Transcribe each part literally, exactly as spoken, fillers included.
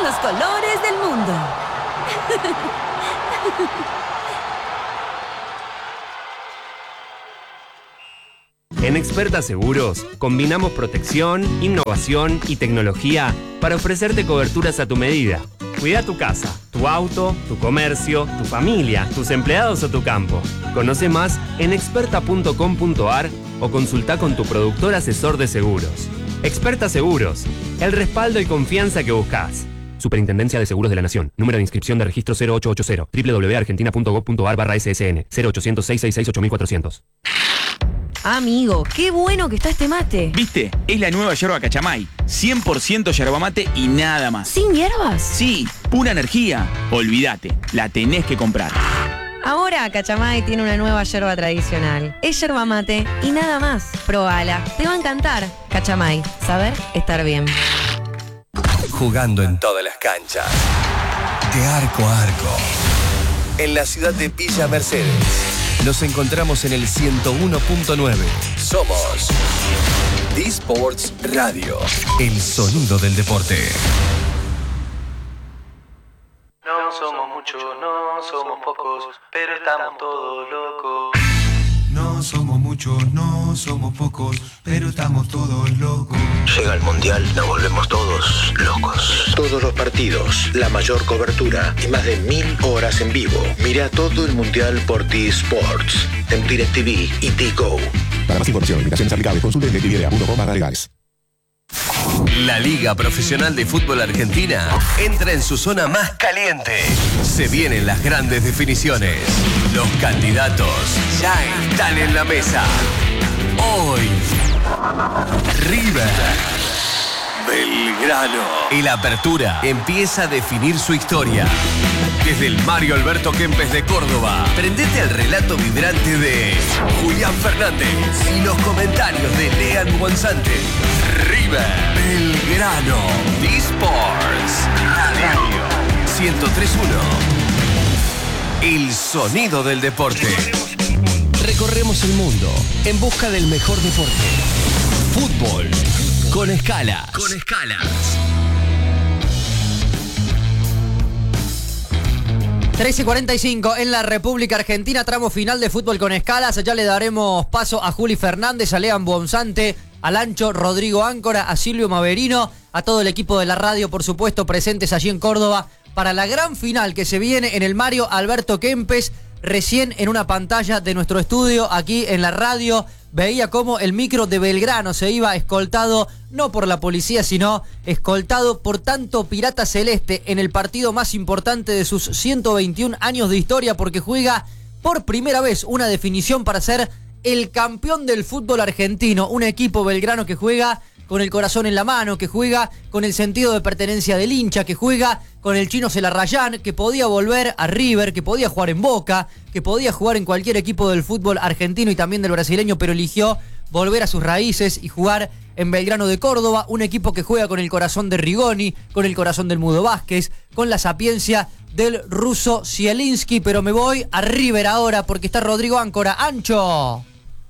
los colores del mundo. En Experta Seguros, combinamos protección, innovación y tecnología para ofrecerte coberturas a tu medida. Cuida tu casa, tu auto, tu comercio, tu familia, tus empleados o tu campo. Conoce más en experta punto com punto a r o consulta con tu productor asesor de seguros. Experta Seguros, el respaldo y confianza que buscas. Superintendencia de Seguros de la Nación. Número de inscripción de registro cero ocho ocho cero. doble u doble u doble u punto argentina punto gov punto a r barra S S N. cero ochocientos, seiscientos sesenta y seis, ocho mil cuatrocientos. Amigo, qué bueno que está este mate. ¿Viste? Es la nueva yerba Cachamay. cien por ciento yerba mate y nada más. ¿Sin hierbas? Sí, pura energía. Olvídate, la tenés que comprar. Ahora Cachamay tiene una nueva yerba tradicional. Es yerba mate y nada más. Probala, te va a encantar. Cachamay, saber estar bien. Jugando en todas las canchas, de arco a arco, en la ciudad de Villa Mercedes. Nos encontramos en el ciento uno punto nueve. Somos D-Sports Radio, el sonido del deporte. No somos muchos, no somos pocos, pero estamos todos locos. No somos muchos, no somos pocos, pero estamos todos locos. Llega el Mundial, nos volvemos todos locos. Todos los partidos, la mayor cobertura y más de mil horas en vivo. Mira todo el Mundial por T-Sports, en DirecTV y T-Go. Para más información, limitaciones aplicables, consulte en d t v punto com barra legales. La Liga Profesional de Fútbol Argentina entra en su zona más caliente. Se vienen las grandes definiciones. Los candidatos ya están en la mesa. Hoy, River, Belgrano. El Apertura empieza a definir su historia. Desde el Mario Alberto Kempes de Córdoba, prendete al relato vibrante de Julián Fernández y los comentarios de Lean Gonzante. River, Belgrano, D-Sports Radio ciento tres punto uno. El sonido del deporte. Recorremos el mundo en busca del mejor deporte. Fútbol con escalas. Con escalas. trece cuarenta y cinco en la República Argentina, tramo final de Fútbol con Escalas. Ya le daremos paso a Juli Fernández, a Lean Bonzante, a Lancho Rodrigo Áncora, a Silvio Maverino, a todo el equipo de la radio, por supuesto, presentes allí en Córdoba para la gran final que se viene en el Mario Alberto Kempes. Recién en una pantalla de nuestro estudio, aquí en la radio, veía cómo el micro de Belgrano se iba escoltado, no por la policía, sino escoltado por tanto pirata celeste en el partido más importante de sus ciento veintiún años de historia, porque juega por primera vez una definición para ser el campeón del fútbol argentino. Un equipo Belgrano que juega con el corazón en la mano, que juega con el sentido de pertenencia del hincha, que juega con el Chino Celarrayán, que podía volver a River, que podía jugar en Boca, que podía jugar en cualquier equipo del fútbol argentino y también del brasileño, pero eligió volver a sus raíces y jugar en Belgrano de Córdoba, un equipo que juega con el corazón de Rigoni, con el corazón del Mudo Vázquez, con la sapiencia del ruso Zielinski. Pero me voy a River ahora porque está Rodrigo Áncora. ¡Ancho!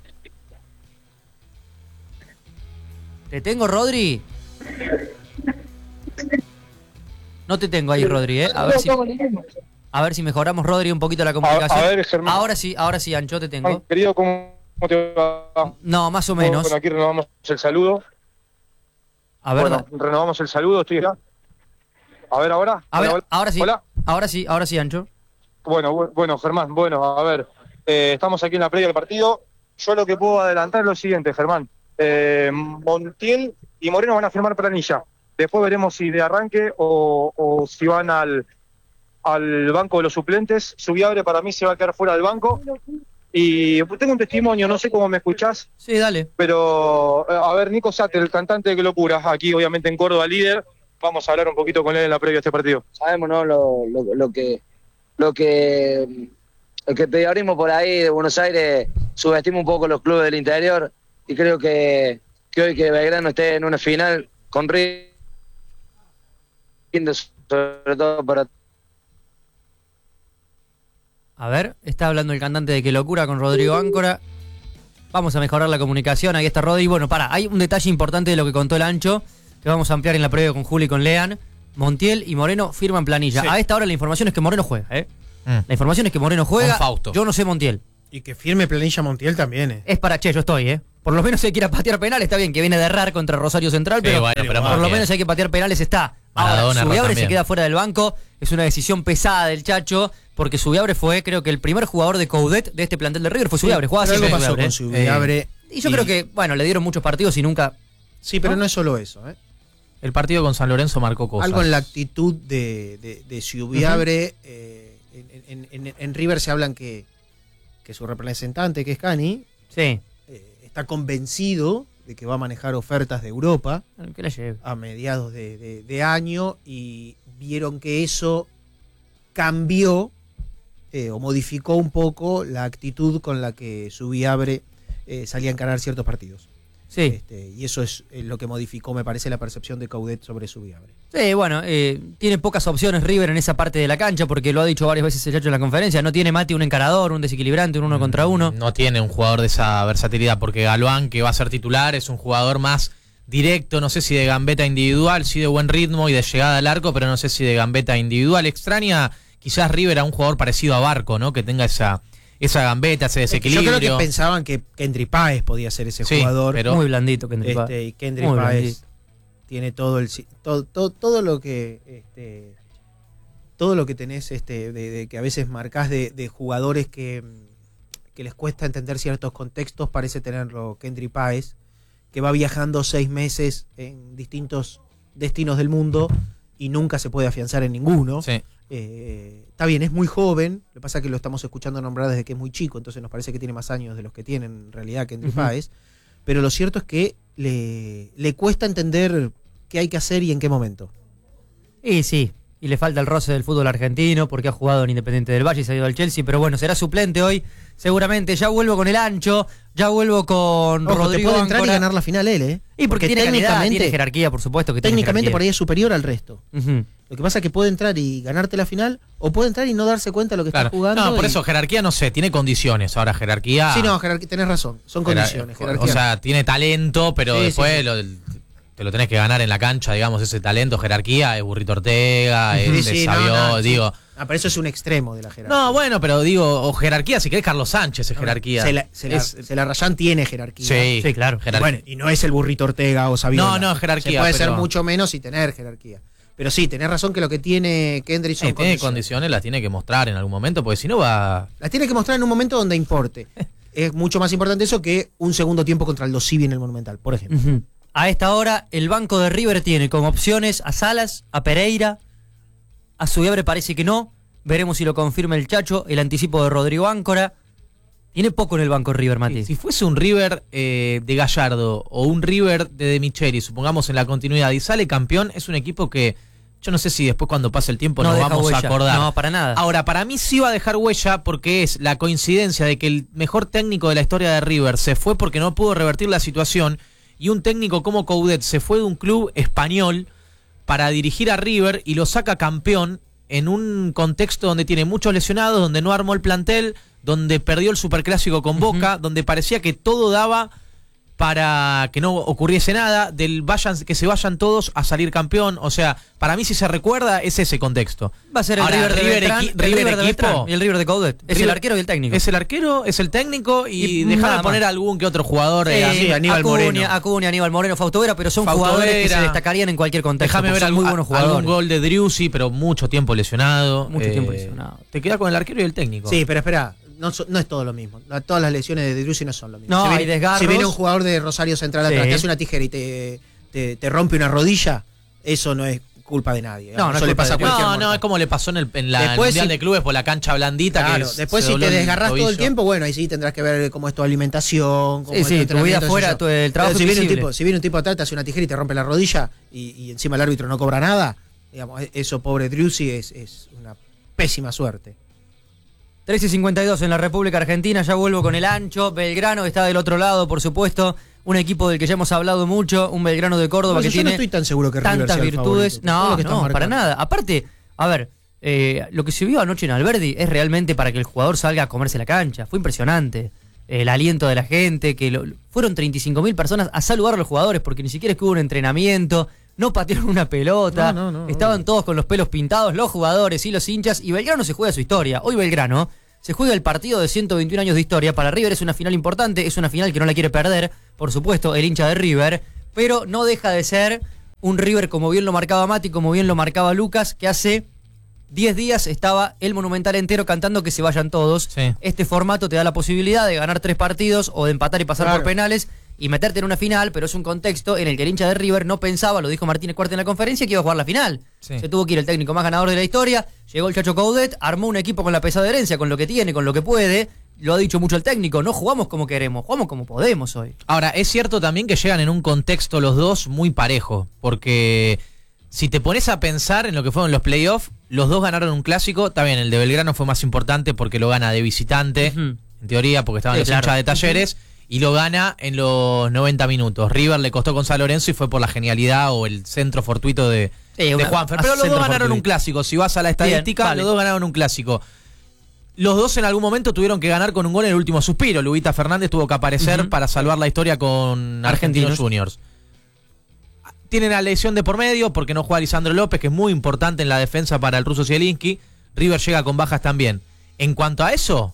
¿Te tengo, Rodri? No te tengo ahí, Rodri, ¿eh? A ver si, a ver si mejoramos, Rodri, un poquito la comunicación. A, a ver, Germán. Ahora sí, ahora sí, Ancho, te tengo. Querido, ¿cómo te va? No, más o menos. Bueno, aquí renovamos el saludo. A ver, bueno, renovamos el saludo, estoy acá. A ver, ahora. A ver, hola, ahora sí. Hola. Ahora sí, ahora sí, Ancho. Bueno, bueno, Germán, bueno, a ver. Eh, estamos aquí en la previa del partido. Yo lo que puedo adelantar es lo siguiente, Germán. Eh, Montiel y Moreno van a firmar planilla. Después veremos si de arranque o, o si van al, al banco de los suplentes. Subiabre para mí se va a quedar fuera del banco. Y tengo un testimonio, no sé cómo me escuchás. Sí, dale. Pero, a ver, Nico Sater, el cantante de Qué Locura, aquí obviamente en Córdoba, líder. Vamos a hablar un poquito con él en la previa de este partido. Sabemos, ¿no? Lo, lo, lo que lo que el que periodismo por ahí de Buenos Aires subestima un poco los clubes del interior. Y creo que, que hoy que Belgrano esté en una final con River, sobre todo para... A ver, está hablando el cantante de Qué Locura con Rodrigo Áncora. Vamos a mejorar la comunicación, ahí está Rodri. Bueno, para, hay un detalle importante de lo que contó el Ancho, que vamos a ampliar en la previa con Juli y con Lean. Montiel y Moreno firman planilla. Sí. A esta hora la información es que Moreno juega, ¿eh? Mm. La información es que Moreno juega. Con Fausto. Yo no sé Montiel. Y que firme planilla Montiel también, ¿eh? Es para Che, yo estoy, ¿eh? Por lo menos hay que ir a patear penales, está bien que viene de errar contra Rosario Central, Sí, pero, bueno, pero por más lo bien. menos hay que patear penales, está. Maradona Ahora, erró Subiabre se también. queda fuera del banco, es una decisión pesada del Chacho, porque Subiabre fue, creo que el primer jugador de Coudet de este plantel de River fue Subiabre, jugaba Pero siempre algo pasó con Subiabre. Subiabre. Eh, y yo creo que, bueno, le dieron muchos partidos y nunca... Sí, pero no, no es solo eso, ¿eh? El partido con San Lorenzo marcó cosas. Algo en la actitud de, de, de Subiabre. Uh-huh. eh, en, en, en, en River se hablan que, que su representante, que es Cani, sí. eh, está convencido de que va a manejar ofertas de Europa que la lleve. a mediados de, de, de año, y vieron que eso cambió eh, o modificó un poco la actitud con la que Subiabre eh, salía a encarar ciertos partidos. Sí. Este, y eso es eh, lo que modificó, me parece, la percepción de Coudet sobre Subiabre. Sí, bueno, eh, tiene pocas opciones River en esa parte de la cancha, porque lo ha dicho varias veces el Chacho en la conferencia. No tiene Mati un encarador, un desequilibrante, un uno contra uno. No tiene un jugador de esa versatilidad, porque Galván, que va a ser titular, es un jugador más directo, no sé si de gambeta individual, sí de buen ritmo y de llegada al arco, pero no sé si de gambeta individual. Extraña quizás River a un jugador parecido a Barco, ¿no? Que tenga esa... esa gambeta, ese desequilibrio. Yo creo que pensaban que Kendry Páez podía ser ese sí, jugador. Pero muy blandito Kendry Páez. Este, y Kendry muy Páez blandito. tiene todo el todo, todo, todo lo que este, todo lo que tenés este, de, de que a veces marcás de, de jugadores que, que les cuesta entender ciertos contextos, parece tenerlo Kendry Páez, que va viajando seis meses en distintos destinos del mundo y nunca se puede afianzar en ninguno. Sí. Eh, está bien, es muy joven, lo que pasa es que lo estamos escuchando nombrar desde que es muy chico, entonces nos parece que tiene más años de los que tienen en realidad Kendry uh-huh. Páez, pero lo cierto es que le, le cuesta entender qué hay que hacer y en qué momento. Y sí, y le falta el roce del fútbol argentino porque ha jugado en Independiente del Valle y se ha ido al Chelsea, pero bueno, será suplente hoy, seguramente. Ya vuelvo con el Ancho, ya vuelvo con Ojo, Rodrigo te puede entrar Áncora. y ganar la final él, ¿eh? Y porque, porque tiene calidad, tiene jerarquía, por supuesto que técnicamente tiene por ahí es superior al resto. Uh-huh. Lo que pasa es que puede entrar y ganarte la final, o puede entrar y no darse cuenta de lo que claro. está jugando. No, por y... eso, jerarquía no sé, tiene condiciones. Ahora, jerarquía... Sí, no, jerarquía, tenés razón, son condiciones. Jerar... Jerarquía. O sea, tiene talento, pero sí, después sí, sí. Lo, te lo tenés que ganar en la cancha, digamos, ese talento, jerarquía, es Burrito Ortega, sí, es sí, de no, Sabió, no, digo... Sí. Ah, pero eso es un extremo de la jerarquía. No, bueno, pero digo, o jerarquía, si querés Carlos Sánchez es jerarquía. Se la, se la, es... se la Rayán tiene jerarquía. Sí, sí claro. Jerarquía. Bueno, y no es el Burrito Ortega o Saviola. No, no, jerarquía. Se puede pero... ser mucho menos y tener jerarquía. Pero sí, tenés razón que lo que tiene Kendry son eh, tiene condiciones. condiciones, las tiene que mostrar en algún momento, porque si no va... Las tiene que mostrar en un momento donde importe. Es mucho más importante eso que un segundo tiempo contra el Dosivi en el Monumental, por ejemplo. Uh-huh. A esta hora, el banco de River tiene como opciones a Salas, a Pereira, a Subiabre parece que no. Veremos si lo confirma el Chacho, el anticipo de Rodrigo Áncora. Tiene poco en el banco River, Mati. Si fuese un River eh, de Gallardo o un River de De Micheli, supongamos en la continuidad, y sale campeón, es un equipo que yo no sé si después cuando pase el tiempo no nos deja vamos huella. a acordar. No, para nada. Ahora, para mí sí va a dejar huella porque es la coincidencia de que el mejor técnico de la historia de River se fue porque no pudo revertir la situación, y un técnico como Coudet se fue de un club español para dirigir a River y lo saca campeón en un contexto donde tiene muchos lesionados, donde no armó el plantel, donde perdió el superclásico con Boca, uh-huh. donde parecía que todo daba para que no ocurriese nada, del vayan que se vayan todos a salir campeón. O sea, para mí si se recuerda es ese contexto. Va a ser el Ahora, River, de River, Beltrán, equi- el River River de equipo Beltrán y el River de Coudet. Es River, el arquero y el técnico. Es el arquero, es el técnico y, y déjame poner a algún que otro jugador. Sí, eh, sí, Aníbal Acuña, Moreno. Acuña, Aníbal Moreno, Fausto Vera, pero son Fausto jugadores que Vera. se destacarían en cualquier contexto. Déjame ver son algún, muy buenos jugadores. algún gol de Driussi, pero mucho tiempo lesionado. Mucho eh, tiempo lesionado. Te queda con el arquero y el técnico. Sí, pero espera, no, so- no es todo lo mismo. No, todas las lesiones de Driussi no son lo mismo. No, si hay viene, desgarros. si viene un jugador de Rosario Central Sí. atrás, te hace una tijera y te, te, te rompe una rodilla, eso no es culpa de nadie. No, no eso es le culpa pasa a de- cualquier No, mortal. no, es como le pasó en el, en la, el Después, Mundial si- de Clubes por la cancha blandita. Claro, que después se si dobló te el desgarrás todo el tobillo. tiempo, bueno, ahí sí tendrás que ver cómo es tu alimentación, cómo Sí, es sí, tu tu entrenamiento, vida eso fuera, yo. tu- el trabajo Pero si viene, un invisible. tipo, si viene un tipo atrás, te hace una tijera y te rompe la rodilla y, y encima el árbitro no cobra nada, digamos, eso pobre Driussi es, es una pésima suerte. trece cincuenta y dos en la República Argentina, ya vuelvo con el Ancho. Belgrano está del otro lado, por supuesto. Un equipo del que ya hemos hablado mucho, un Belgrano de Córdoba No, que yo tiene no estoy tan seguro que River tantas sea el virtudes. favorito. Todo No, lo que estás no, para marcando. nada. Aparte, a ver, eh, lo que se vio anoche en Alberdi es realmente para que el jugador salga a comerse la cancha. Fue impresionante. El aliento de la gente, que lo, fueron treinta y cinco mil personas a saludar a los jugadores porque ni siquiera es que hubo un entrenamiento. no patearon una pelota, No, no, no, estaban todos con los pelos pintados, los jugadores y los hinchas, y Belgrano se juega su historia. Hoy Belgrano se juega el partido de ciento veintiún años de historia. Para River es una final importante, es una final que no la quiere perder, por supuesto, el hincha de River, pero no deja de ser un River, como bien lo marcaba Mati, como bien lo marcaba Lucas, que hace diez días estaba el Monumental entero cantando que se vayan todos. Sí. Este formato te da la posibilidad de ganar tres partidos o de empatar y pasar Claro. por penales y meterte en una final, pero es un contexto en el que el hincha de River no pensaba, lo dijo Martínez Cuarta en la conferencia, que iba a jugar la final. Sí. Se tuvo que ir el técnico más ganador de la historia, llegó el Chacho Coudet, armó un equipo con la pesada herencia, con lo que tiene, con lo que puede. Lo ha dicho mucho el técnico, no jugamos como queremos, jugamos como podemos hoy. Ahora, es cierto también que llegan en un contexto los dos muy parejo, porque si te pones a pensar en lo que fueron los playoffs, los dos ganaron un clásico. Está bien, el de Belgrano fue más importante porque lo gana de visitante, Ujú. en teoría, porque estaban Sí, los claro. hinchas de Talleres, y lo gana en los noventa minutos. River le costó con San Lorenzo y fue por la genialidad o el centro fortuito de, Sí, de una- Juanfer. Pero los centro dos ganaron fortuito. un clásico. Si vas a la estadística, Bien, vale. los dos ganaron un clásico. Los dos en algún momento tuvieron que ganar con un gol en el último suspiro. Lubita Fernández tuvo que aparecer Ujú. para salvar la historia con Argentinos, Argentinos. Juniors. Tienen la lesión de por medio porque no juega Lisandro López, que es muy importante en la defensa para el ruso Zielinski. River llega con bajas también. En cuanto a eso,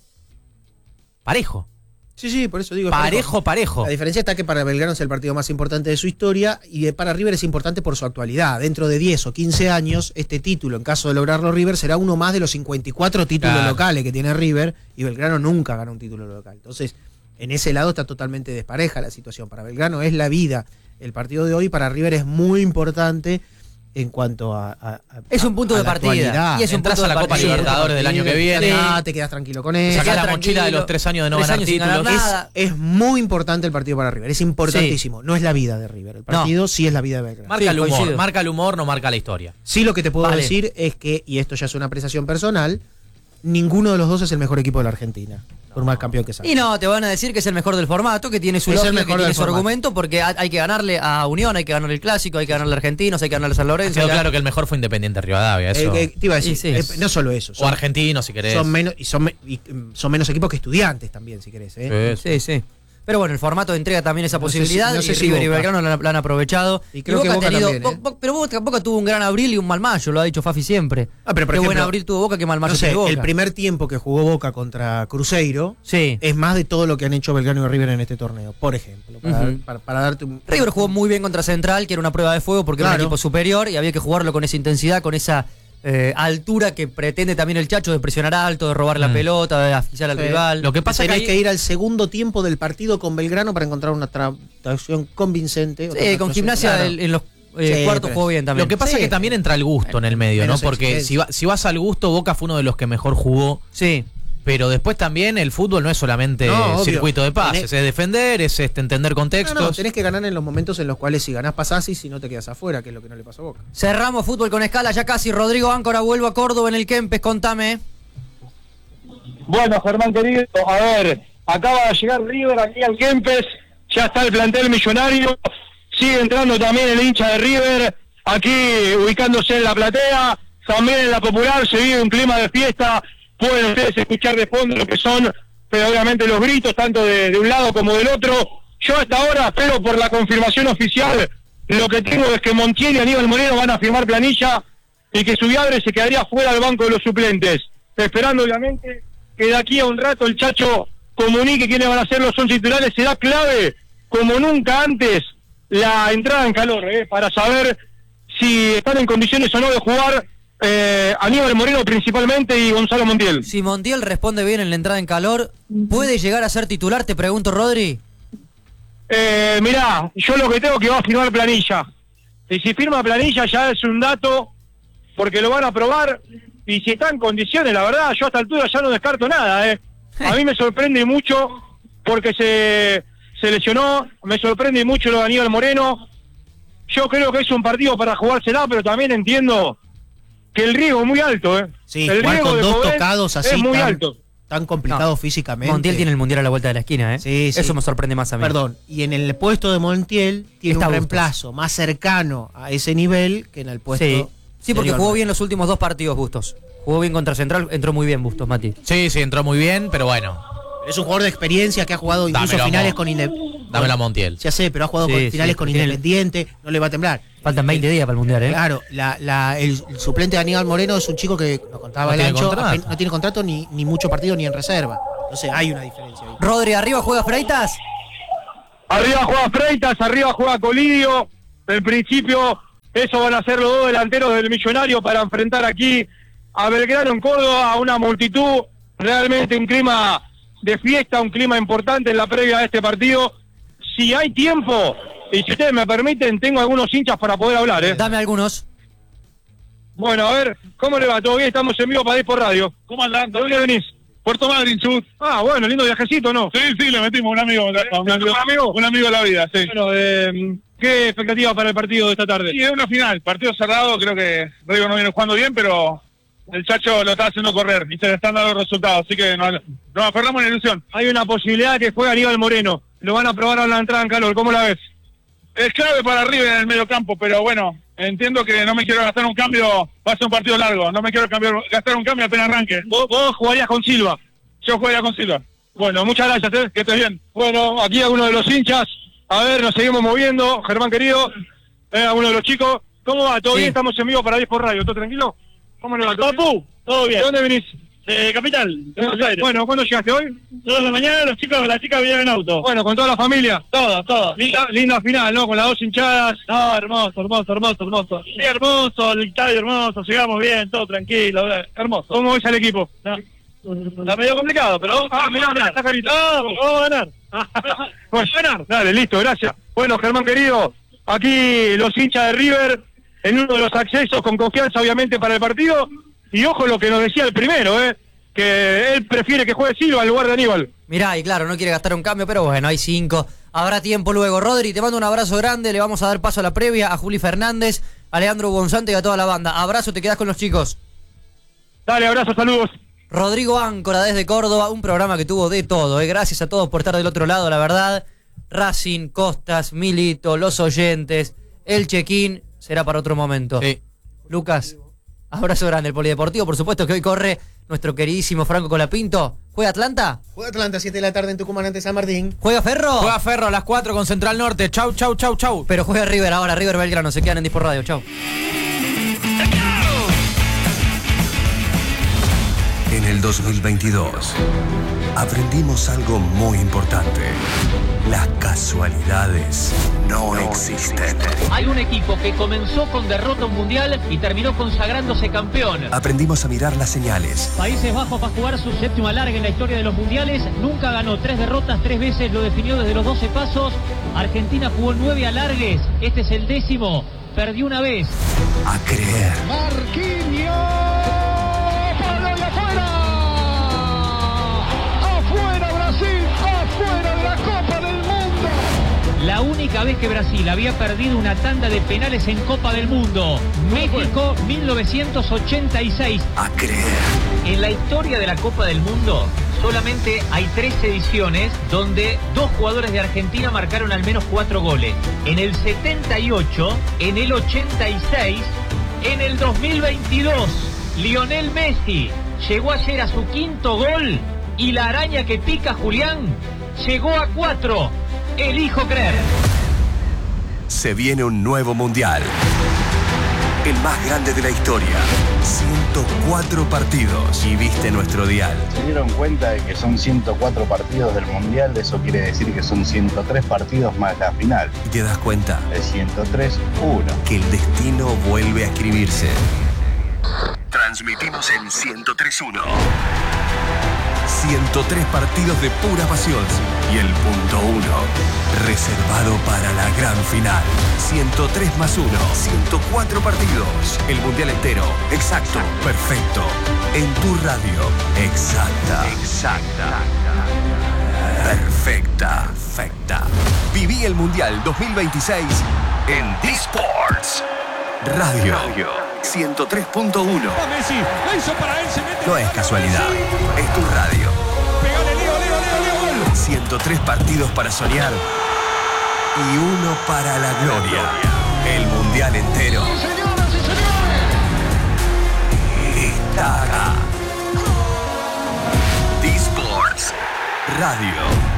parejo. Sí, sí, por eso digo. es Parejo, parejo. La diferencia está que para Belgrano es el partido más importante de su historia y para River es importante por su actualidad. Dentro de diez o quince años, este título, en caso de lograrlo River, será uno más de los cincuenta y cuatro títulos Claro. locales que tiene River y Belgrano nunca gana un título local. Entonces, en ese lado está totalmente despareja la situación. Para Belgrano es la vida. El partido de hoy para River es muy importante en cuanto a... a- a- Es un punto a de la partida. actualidad. Y es un Entras punto a la de Copa partida. Libertadores del año que viene. Ah, te quedas tranquilo con eso. Sacás queda la mochila de tranquilo. los tres años de no Tres ganar años sin ganar títulos. nada. Es, es muy importante el partido para River, es importantísimo. No es la vida de River, el partido sí es la vida de Belgrano. Marca Sí, el humor, coincido. marca el humor, no marca la historia. Sí, lo que te puedo Vale. decir es que, y esto ya es una apreciación personal, ninguno de los dos es el mejor equipo de la Argentina, por más campeón que sea. Y no, te van a decir que es el mejor del formato, que tiene su Es el lógica, que mejor tiene del su formato. argumento, porque ha- hay que ganarle a Unión, hay que ganarle el Clásico, hay que ganarle a Argentinos, hay que ganarle a San Lorenzo. Quedó hay que- claro que el mejor fue Independiente Rivadavia, eso. Eh, eh, te iba a decir, Sí, sí. eh, no solo eso, o son, Argentino, si querés. son menos, y son, me- y, mm, son menos equipos que estudiantes también, si querés. ¿eh? Sí, sí. Sí, sí. Pero bueno, el formato entrega también esa No sé si- posibilidad no sé y si River y Boca. Belgrano la, la han aprovechado. Y creo que ha Boca tenido, también, ¿eh? Bo- Bo- pero Boca, Boca tuvo un gran abril y un mal mayo, lo ha dicho Fafi siempre. Ah, pero por Qué buen ejemplo, abril tuvo Boca, qué mal mayo No sé, tuvo Boca. el primer tiempo que jugó Boca contra Cruzeiro Sí. es más de todo lo que han hecho Belgrano y River en este torneo, por ejemplo. Para, Ujú. para- para darte un... River jugó muy bien contra Central, que era una prueba de fuego porque era Claro. un equipo superior y había que jugarlo con esa intensidad, con esa eh, altura que pretende también el Chacho de presionar alto, de robar la Mm. pelota, de asfixiar al Sí. rival. Lo que pasa es que, Tenés ahí- que ir al segundo tiempo del partido con Belgrano para encontrar una tra- actuación convincente. otra Sí, con actuación- Gimnasia claro. el- en los eh, Sí, cuartos pero- jugó bien también. lo que pasa Sí. es que también entra el gusto en el medio, ¿no? Menos Porque exigencia. si, va- si vas al gusto, Boca fue uno de los que mejor jugó. Sí. Pero después también el fútbol no es solamente No, obvio. circuito de pases, Tenés- es defender, es este, entender No, contextos. no, tenés que ganar en los momentos en los cuales si ganás pasás y si no te quedas afuera, que es lo que no le pasó a Boca. Cerramos fútbol con escala, ya casi. Rodrigo Áncora, vuelvo a Córdoba en el Kempes, contame. Bueno, Germán querido, a ver, acaba de llegar River aquí al Kempes, ya está el plantel millonario, sigue entrando también el hincha de River, aquí ubicándose en la platea, también en la popular, se vive un clima de fiesta, pueden ustedes escuchar de fondo lo que son, pero obviamente los gritos, tanto de, de un lado como del otro. Yo hasta ahora espero por la confirmación oficial, lo que tengo es que Montiel y Aníbal Moreno van a firmar planilla y que Subiadre se quedaría fuera del banco de los suplentes, esperando obviamente que de aquí a un rato el Chacho comunique quiénes van a ser los once titulares. Será clave, como nunca antes, la entrada en calor, ¿eh? Para saber si están en condiciones o no de jugar eh, Aníbal Moreno principalmente y Gonzalo Montiel. Si Montiel responde bien en la entrada en calor, ¿puede llegar a ser titular? Te pregunto, Rodri. Eh, mirá, yo lo que tengo que va a firmar planilla. Y si firma planilla ya es un dato, porque lo van a probar. Y si está en condiciones, la verdad, yo a esta altura ya no descarto nada, ¿eh? A mí me sorprende mucho porque se, se lesionó, me sorprende mucho lo de Aníbal Moreno. Yo creo que es un partido para jugársela, pero también entiendo que el riesgo es muy alto, ¿eh? Sí, el jugar riesgo con de dos Pobet tocados así es muy tan, alto. tan complicado No. físicamente. Montiel tiene el Mundial a la vuelta de la esquina, ¿eh? Sí, sí. Eso me sorprende más a mí. Perdón, y en el puesto de Montiel tiene Está un Bustos. reemplazo más cercano a ese nivel que en el puesto. Sí, sí, de porque Aníbal jugó Moreno. bien los últimos dos partidos, Bustos. Jugó bien contra Central, entró muy bien Bustos, Mati. Sí, sí, entró muy bien, pero bueno. Es un jugador de experiencia que ha jugado incluso Dámelo, finales Mo. con Independiente. Dámelo a Montiel. Ya sé, pero ha jugado Sí, con sí, finales con tiene el- Independiente, no le va a temblar. Faltan veinte días para el Mundial, ¿eh? Claro, la, la, el, el suplente de Aníbal Moreno es un chico que nos contaba No el tiene ancho, contrato. apen- no tiene contrato ni, ni mucho partido ni en reserva. Entonces hay una diferencia ahí. Rodri, arriba juega Freitas. Arriba juega Freitas, arriba juega Colidio. En principio, esos van a ser los dos delanteros del Millonario para enfrentar aquí a Belgrano en Córdoba, a una multitud, realmente un clima de fiesta, un clima importante en la previa de este partido. Si hay tiempo, y si ustedes me permiten, tengo algunos hinchas para poder hablar, ¿eh? Dame algunos. Bueno, a ver, ¿cómo le va? ¿Todo bien? Estamos en vivo para ir por radio. ¿Cómo andan? ¿De dónde venís? Puerto Madryn, Chut. Ah, bueno, lindo viajecito, ¿no? Sí, sí, le metimos un amigo. Un amigo, ¿Un amigo? Un amigo de la vida, sí. Bueno, eh, ¿qué expectativa para el partido de esta tarde? Sí, es una final, partido cerrado, creo que River no viene jugando bien, pero el Chacho lo está haciendo correr y se le están dando los resultados, así que nos, nos aferramos en la ilusión. Hay una posibilidad que juegue Aníbal Moreno. Lo van a probar a la entrada en calor, ¿cómo la ves? Es clave para River en el medio campo, pero bueno, entiendo que no me quiero gastar un cambio, va a ser un partido largo, no me quiero cambiar, gastar un cambio apenas arranque. ¿Vos, vos jugarías con Silva? Yo jugaría con Silva. Bueno, muchas gracias, ¿eh? Que estés bien. Bueno, aquí algunos de los hinchas. A ver, nos seguimos moviendo. Germán querido, eh, algunos de los chicos. ¿Cómo va? ¿Todo Sí. bien? Estamos en vivo para diez por radio. ¿Todo tranquilo? ¿Cómo le va? Papu, todo bien. ¿De dónde venís? Eh, capital, de Buenos Aires. Bueno, ¿cuándo llegaste hoy? Todas las mañanas los chicos, las chicas vinieron en auto. Bueno, con toda la familia. Todos, todos. Linda, linda final, ¿no? Con las dos hinchadas. No, hermoso, hermoso, hermoso, hermoso. Sí, hermoso, el estadio hermoso, llegamos bien, todo tranquilo, hermoso. ¿Cómo ves al equipo? No. Está medio complicado, pero Ah, mirá, mirá, está carita. Ah, vamos a ganar. Bueno, ganar. Dale, listo, gracias. Bueno, Germán querido, aquí los hinchas de River en uno de los accesos con confianza, obviamente, para el partido. Y ojo lo que nos decía el primero, ¿eh? Que él prefiere que juegue Silva en lugar de Aníbal. Mirá, y claro, no quiere gastar un cambio, pero bueno, hay cinco. Habrá tiempo luego. Rodri, te mando un abrazo grande. Le vamos a dar paso a la previa a Juli Fernández, a Leandro Bonzante y a toda la banda. Abrazo, te quedás con los chicos. Dale, abrazo, saludos. Rodrigo Áncora desde Córdoba, un programa que tuvo de todo, ¿eh? Gracias a todos por estar del otro lado, la verdad. Racing, Costas, Milito, los oyentes, el check-in, será para otro momento. Sí. Lucas, abrazo grande. El Polideportivo, por supuesto que hoy corre nuestro queridísimo Franco Colapinto. ¿Juega Atlanta? Juega Atlanta, siete de la tarde en Tucumán ante San Martín. ¿Juega Ferro? Juega Ferro a las cuatro con Central Norte. Chau, chau, chau, chau. Pero juega River ahora, River Belgrano. Se quedan en Dispor Radio. Chau. En el dos mil veintidós aprendimos algo muy importante. Las casualidades no existen. Hay un equipo que comenzó con derrota mundial y terminó consagrándose campeón. Aprendimos a mirar las señales. Países Bajos va a jugar su séptimo alargue en la historia de los mundiales. Nunca ganó, tres derrotas, tres veces lo definió desde los doce pasos. Argentina jugó nueve alargues, este es el décimo. Perdió una vez. A creer. Marquinhos. ¡Palo y afuera! ¡Afuera Brasil! ¡Afuera de la Copa del Mundo! La única vez que Brasil había perdido una tanda de penales en Copa del Mundo. México, mil novecientos ochenta y seis. A creer. En la historia de la Copa del Mundo solamente hay tres ediciones donde dos jugadores de Argentina marcaron al menos cuatro goles. En el setenta y ocho, en el ochenta y seis, en el dos mil veintidós. Lionel Messi llegó ayer a su quinto gol y la araña que pica Julián llegó a cuatro. Elijo creer. Se viene un nuevo mundial. El más grande de la historia. ciento cuatro partidos. Y viste nuestro dial. Se dieron cuenta de que son ciento cuatro partidos del Mundial, eso quiere decir que son ciento tres partidos más la final. Y te das cuenta. De ciento tres, uno. Que el destino vuelve a escribirse. Transmitimos en ciento tres uno. ciento tres partidos de pura pasión. Y el punto uno, reservado para la gran final. ciento tres más uno. ciento cuatro partidos. El mundial entero. Exacto. Perfecto. En tu radio. Exacta. Exacta. Perfecta. Perfecta. Viví el mundial dos mil veintiséis en D-Sports Radio. ciento tres punto uno. No es casualidad, es tu radio. ciento tres partidos para soñar y uno para la gloria. El mundial entero está acá. D-Sports Radio.